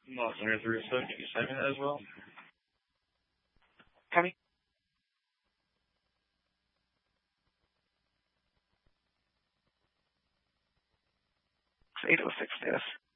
Los Angeles Russo, can you send me that as well? Penny? It's 8:06, yes.